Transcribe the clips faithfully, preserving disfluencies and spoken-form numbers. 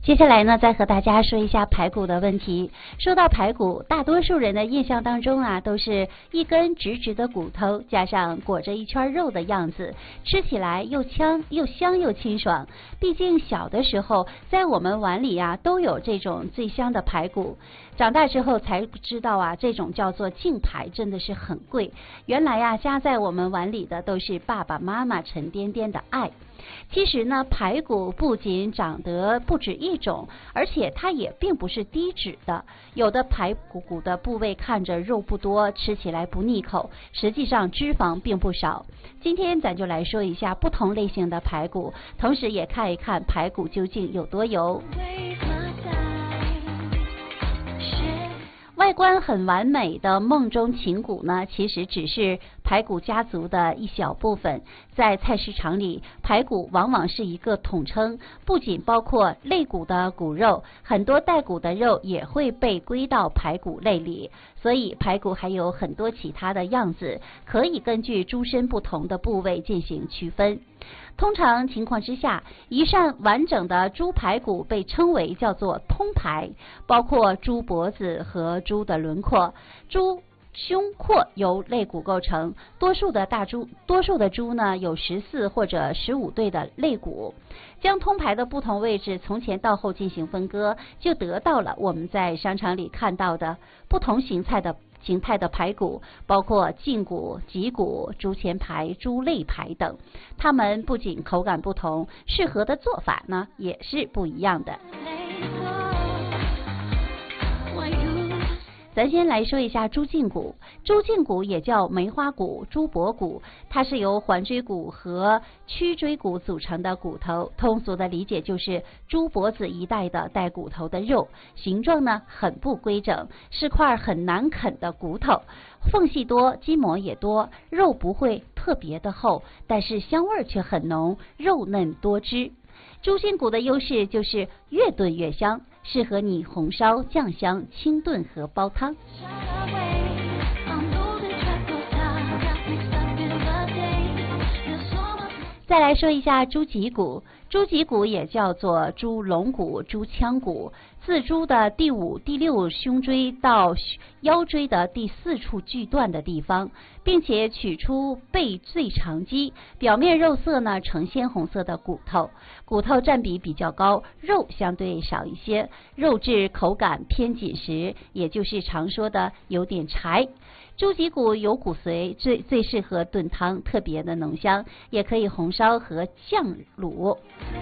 接下来呢，再和大家说一下排骨的问题。说到排骨，大多数人的印象当中啊，都是一根直直的骨头，加上裹着一圈肉的样子，吃起来又香又香又清爽。毕竟小的时候，在我们碗里啊，都有这种最香的排骨。长大之后才知道啊，这种叫做净排真的是很贵。原来呀、啊，加在我们碗里的都是爸爸妈妈沉甸甸的爱。其实呢，排骨不仅长得不止一种，而且它也并不是低脂的。有的排骨骨的部位看着肉不多，吃起来不腻口，实际上脂肪并不少。今天咱就来说一下不同类型的排骨，同时也看一看排骨究竟有多油。外观很完美的梦中情骨呢，其实只是排骨家族的一小部分。在菜市场里，排骨往往是一个统称，不仅包括肋骨的骨肉，很多带骨的肉也会被归到排骨类里。所以排骨还有很多其他的样子，可以根据猪身不同的部位进行区分。通常情况之下，一扇完整的猪排骨被称为叫做通排，包括猪脖子和猪的轮廓。猪胸廓由肋骨构成，多数的大猪，多数的猪呢有十四或者十五对的肋骨。将通排的不同位置从前到后进行分割，就得到了我们在商场里看到的不同形态的形态的排骨，包括胫骨、脊骨、猪前排、猪肋排等。它们不仅口感不同，适合的做法呢也是不一样的。咱先来说一下猪胫骨。猪胫骨也叫梅花骨、猪脖骨，它是由环椎骨和曲椎骨组成的骨头。通俗的理解就是猪脖子一带的带骨头的肉，形状呢很不规整，是块很难啃的骨头，缝隙多，筋膜也多，肉不会特别的厚，但是香味却很浓，肉嫩多汁。猪胫骨的优势就是越炖越香，适合你红烧、酱香、清炖和煲汤。再来说一下猪脊骨。猪脊骨也叫做猪龙骨、猪腔骨，自猪的第五、第六胸椎到腰椎的第四处锯断的地方，并且取出背最长肌，表面肉色呢呈鲜红色的骨头，骨头占比比较高，肉相对少一些，肉质口感偏紧实，也就是常说的有点柴。猪脊骨有骨髓，最最适合炖汤，特别的浓香，也可以红烧和酱卤。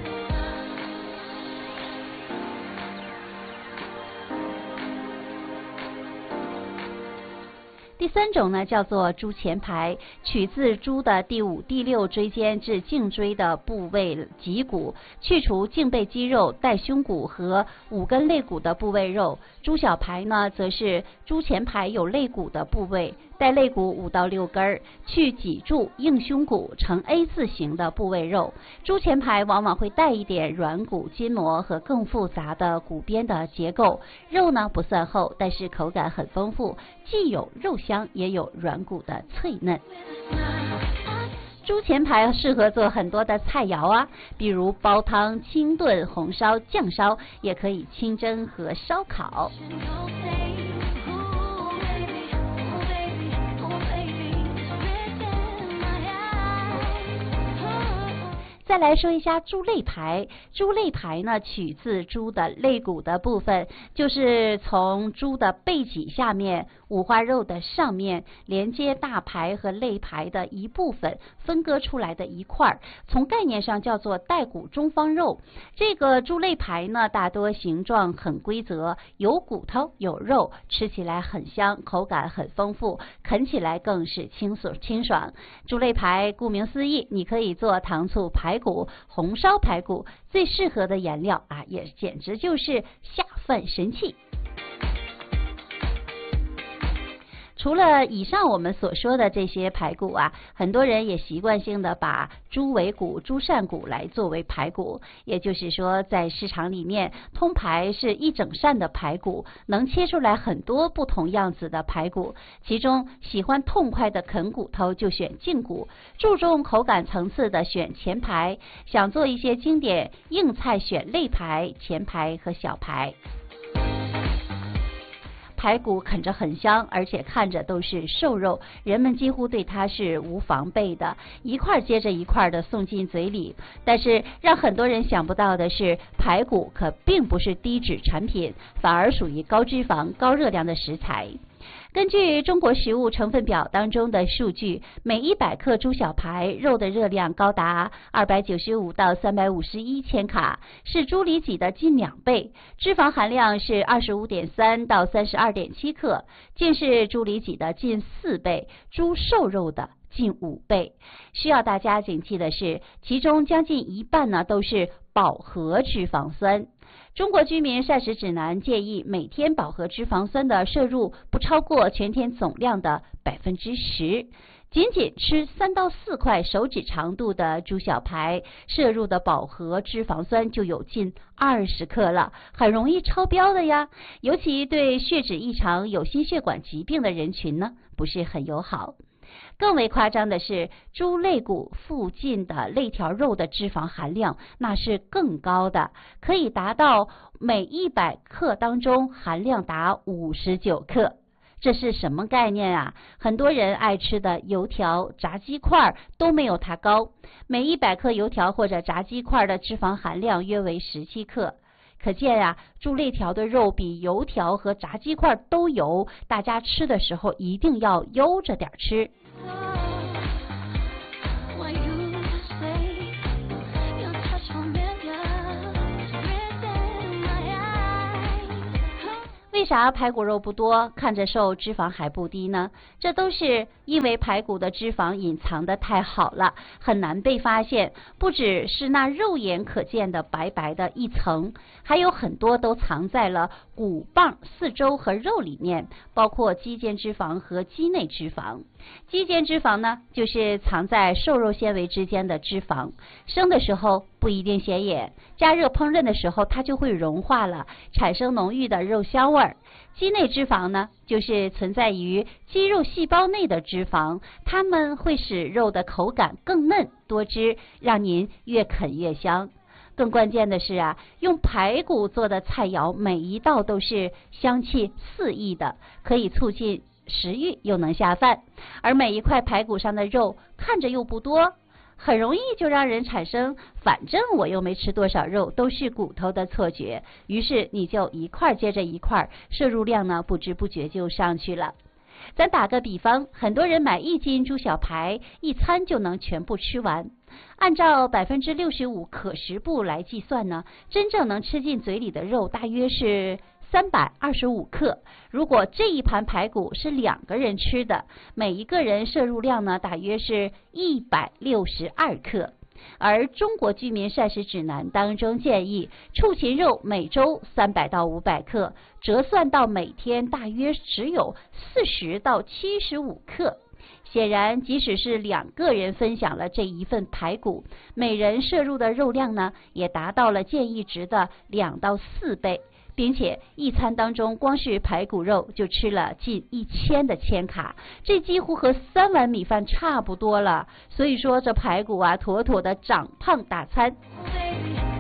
第三种呢叫做猪前排，取自猪的第五、第六椎间至颈椎的部位脊骨，去除颈背肌肉、带胸骨和五根肋骨的部位肉。猪小排呢则是猪前排有肋骨的部位，带肋骨五到六根，去脊柱、硬胸骨呈 A 字形的部位肉。猪前排往往会带一点软骨、筋膜和更复杂的骨边的结构，肉呢不算厚，但是口感很丰富，既有肉香也有软骨的脆嫩。猪前排适合做很多的菜肴啊，比如煲汤、清炖、红烧、酱烧，也可以清蒸和烧烤。再来说一下猪肋排。猪肋排呢，取自猪的肋骨的部分，就是从猪的背脊下面、五花肉的上面连接大排和肋排的一部分分割出来的一块，从概念上叫做带骨中方肉。这个猪肋排呢，大多形状很规则，有骨头有肉，吃起来很香，口感很丰富，啃起来更是清爽清爽。猪肋排顾名思义，你可以做糖醋排骨、红烧排骨，最适合的颜料啊，也简直就是下饭神器。 除了以上我们所说的这些排骨啊，很多人也习惯性的把猪尾骨、猪扇骨来作为排骨，也就是说在市场里面通排是一整扇的排骨，能切出来很多不同样子的排骨，其中喜欢痛快的啃骨头就选胫骨，注重口感层次的选前排，想做一些经典硬菜选肋排、前排和小排。排骨啃着很香，而且看着都是瘦肉，人们几乎对它是无防备的，一块接着一块的送进嘴里。但是让很多人想不到的是，排骨可并不是低脂产品，反而属于高脂肪、高热量的食材。根据中国食物成分表当中的数据，每一百克猪小排肉的热量高达二百九十五到三百五十一千卡，是猪里脊的近两倍，脂肪含量是二十五点三到三十二点七克，竟是猪里脊的近四倍，猪瘦肉的近五倍。需要大家警惕的是，其中将近一半呢都是饱和脂肪酸。中国居民膳食指南建议每天饱和脂肪酸的摄入不超过全天总量的百分之十。仅仅吃三到四块手指长度的猪小排，摄入的饱和脂肪酸就有近二十克了，很容易超标的呀。尤其对血脂异常、有心血管疾病的人群呢，不是很友好。更为夸张的是，猪肋骨附近的肋条肉的脂肪含量那是更高的，可以达到每一百克当中含量达五十九克。这是什么概念啊？很多人爱吃的油条、炸鸡块都没有它高，每一百克油条或者炸鸡块的脂肪含量约为十七克。可见啊，猪肋条的肉比油条和炸鸡块都油，大家吃的时候一定要悠着点吃。为啥排骨肉不多，看着瘦，脂肪还不低呢？这都是因为排骨的脂肪隐藏得太好了，很难被发现。不只是那肉眼可见的白白的一层，还有很多都藏在了骨棒四周和肉里面，包括肌间脂肪和肌内脂肪。肌间脂肪呢，就是藏在瘦肉纤维之间的脂肪，生的时候不一定显眼，加热烹饪的时候它就会融化了，产生浓郁的肉香味儿。肌内脂肪呢，就是存在于肌肉细胞内的脂肪，它们会使肉的口感更嫩多汁，让您越啃越香。更关键的是啊，用排骨做的菜肴每一道都是香气四溢的，可以促进食欲又能下饭，而每一块排骨上的肉看着又不多，很容易就让人产生反正我又没吃多少肉，都是骨头的错觉，于是你就一块接着一块，摄入量呢不知不觉就上去了。咱打个比方，很多人买一斤猪小排，一餐就能全部吃完。按照百分之六十五可食部来计算呢，真正能吃进嘴里的肉大约是三百二十五克。如果这一盘排骨是两个人吃的，每一个人摄入量呢大约是一百六十二克。而中国居民膳食指南当中建议，畜禽肉每周三百到五百克，折算到每天大约只有四十到七十五克。显然，即使是两个人分享了这一份排骨，每人摄入的肉量呢，也达到了建议值的两到四倍，并且一餐当中光是排骨肉就吃了近一千的千卡，这几乎和三碗米饭差不多了。所以说这排骨啊，妥妥的长胖大餐。